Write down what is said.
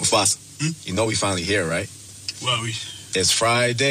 Mufasa, you know we finally here, right? Well, It's Friday.